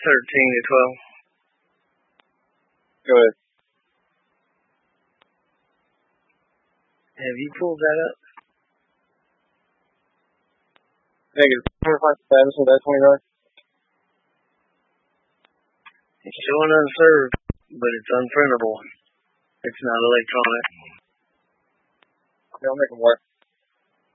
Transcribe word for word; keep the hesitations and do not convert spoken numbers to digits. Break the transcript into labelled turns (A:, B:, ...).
A: thirteen to twelve.
B: Go ahead.
A: Have you pulled that up?
B: Negative. twenty-five status of that twenty yards.
A: It's showing unserved, but it's unprintable. It's not electronic.
B: Okay, I'll make them work.